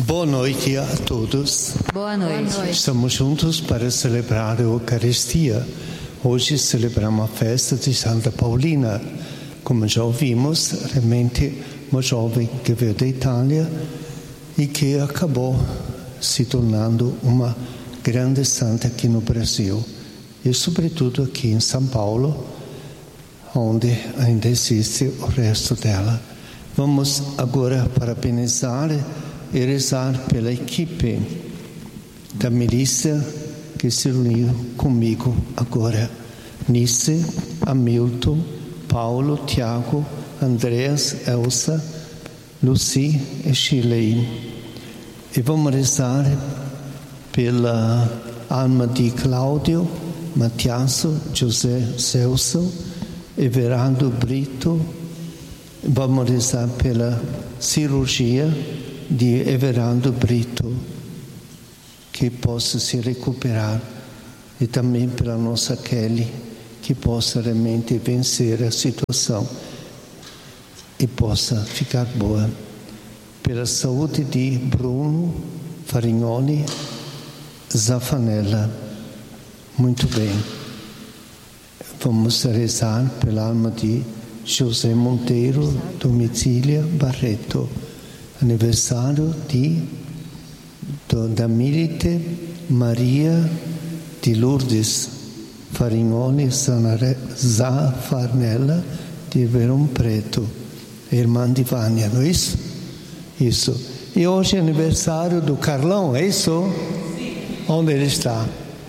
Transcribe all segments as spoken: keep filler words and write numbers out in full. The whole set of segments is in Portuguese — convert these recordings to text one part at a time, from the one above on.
Boa noite a todos. Boa noite. Estamos juntos para celebrar a Eucaristia. Hoje celebramos a festa de Santa Paulina. Como já ouvimos, realmente uma jovem que veio da Itália e que acabou se tornando uma grande santa aqui no Brasil. E sobretudo aqui em São Paulo, onde ainda existe o resto dela. Vamos agora parabenizar e rezar pela equipe da milícia que se uniu comigo agora. Nice, Hamilton, Paulo, Tiago, Andreas, Elsa, Lucy e Shirley. E vamos rezar pela alma de Cláudio, Matiaso, José Celso, Everardo Brito. Vamos rezar pela cirurgia de Everardo Brito, que possa se recuperar, e também pela nossa Kelly, que possa realmente vencer a situação e possa ficar boa. Pela saúde de Bruno Farignoni Zaffanella. Muito bem. Vamos rezar pela alma de José Monteiro Domicília Barreto. Aniversário de, do, da Milite Maria de Lourdes Farignoni Zaffanella de Ribeirão Preto, irmã de Vânia, não é isso? Isso. E hoje é aniversário do Carlão, é isso? Sim. Onde ele está?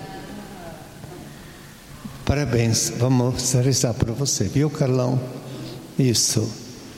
Parabéns, vamos rezar para você, viu, Carlão? Isso.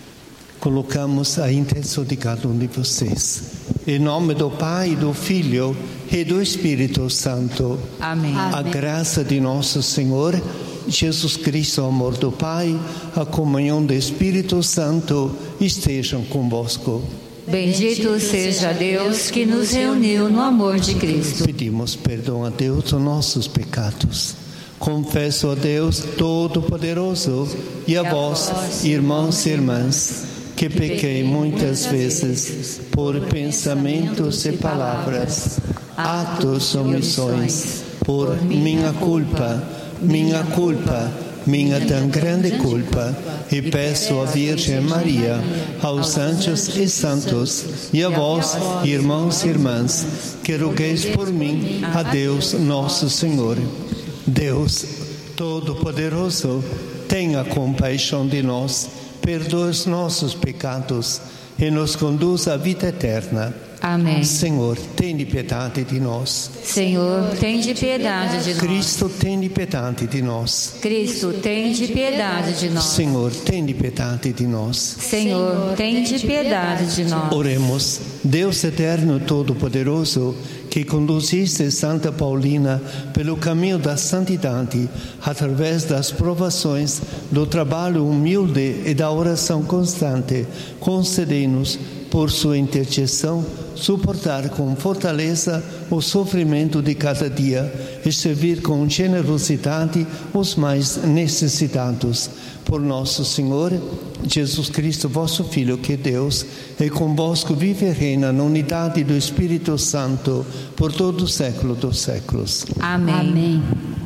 Colocamos a intenção de cada um de vocês. Em nome do Pai, do Filho e do Espírito Santo. Amém. A graça de nosso Senhor Jesus Cristo, o amor do Pai, a comunhão do Espírito Santo estejam convosco. Bendito seja Deus que nos reuniu no amor de Cristo. Pedimos perdão a Deus dos nossos pecados. Confesso a Deus Todo-Poderoso e a vós, irmãos e irmãs, que pequei muitas vezes por pensamentos e palavras, atos ou omissões, por minha culpa, minha culpa, minha tão grande culpa, e peço à Virgem Maria, aos santos e santos, e a vós, irmãos e irmãs, que rogueis por mim a Deus nosso Senhor. Deus Todo-Poderoso, tenha compaixão de nós, perdoa os nossos pecados e nos conduz à vida eterna. Amém. Senhor, tende piedade de nós. Senhor, tende piedade de nós. Cristo, tende piedade de nós. Cristo, tende piedade de nós. Senhor, tende piedade de nós. Senhor, tende piedade de nós. Oremos. Deus eterno, todo-poderoso, que conduziste Santa Paulina pelo caminho da santidade, através das provações, do trabalho humilde e da oração constante, concedei-nos, por sua intercessão, suportar com fortaleza o sofrimento de cada dia e servir com generosidade os mais necessitados. Por nosso Senhor Jesus Cristo, vosso Filho, que Deus, e convosco vive e reina na unidade do Espírito Santo, por todo o século dos séculos. Amém. Amém.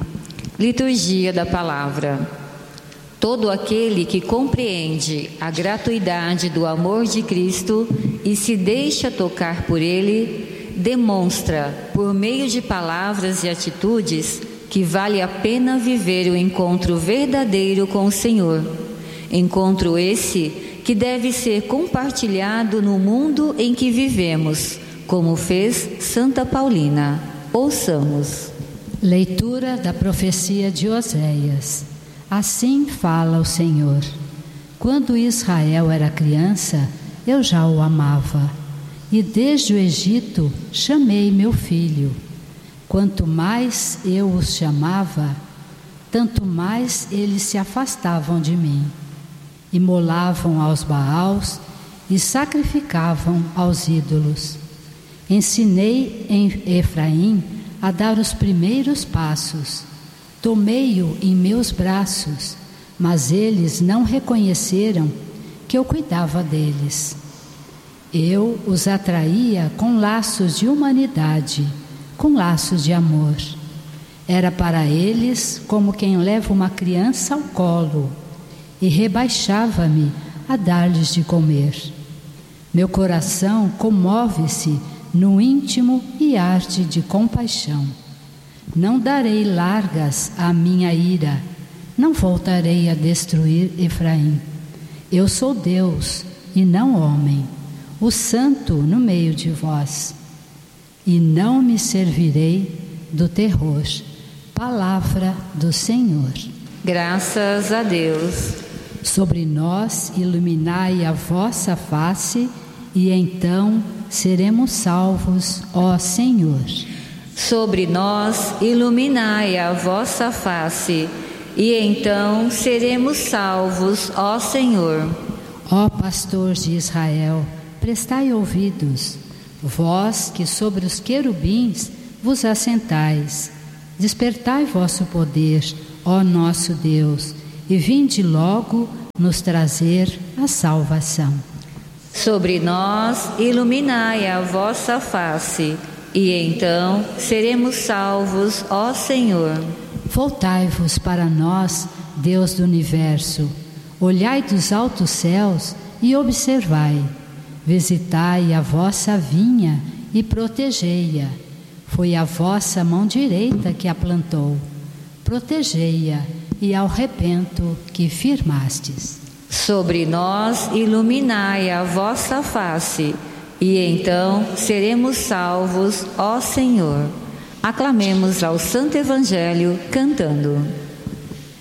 Liturgia da Palavra. Todo aquele que compreende a gratuidade do amor de Cristo e se deixa tocar por Ele, demonstra, por meio de palavras e atitudes, que vale a pena viver o encontro verdadeiro com o Senhor. Encontro esse que deve ser compartilhado no mundo em que vivemos, como fez Santa Paulina. Ouçamos. Leitura da profecia de Oséias. Assim fala o Senhor: quando Israel era criança, eu já o amava, e desde o Egito chamei meu filho. Quanto mais eu os chamava, tanto mais eles se afastavam de mim. Imolavam aos Baals e sacrificavam aos ídolos. Ensinei em Efraim a dar os primeiros passos. Tomei-o em meus braços, mas eles não reconheceram que eu cuidava deles. Eu os atraía com laços de humanidade, com laços de amor. Era para eles como quem leva uma criança ao colo, e rebaixava-me a dar-lhes de comer. Meu coração comove-se no íntimo e arde de compaixão. Não darei largas à minha ira, não voltarei a destruir Efraim. Eu sou Deus e não homem, o santo no meio de vós, e não me servirei do terror. Palavra do Senhor. Graças a Deus. Sobre nós iluminai a vossa face, e então seremos salvos, ó Senhor. Sobre nós iluminai a vossa face, e então seremos salvos, ó Senhor. Ó pastor de Israel, prestai ouvidos, vós que sobre os querubins vos assentais. Despertai vosso poder, ó nosso Deus, e vinde logo nos trazer a salvação. Sobre nós iluminai a vossa face, e então seremos salvos, ó Senhor. Voltai-vos para nós, Deus do universo. Olhai dos altos céus e observai. Visitai a vossa vinha e protegei-a. Foi a vossa mão direita que a plantou. Protegei-a e ao repento que firmastes. Sobre nós iluminai a vossa face, e então seremos salvos, ó Senhor. Aclamemos ao Santo Evangelho cantando.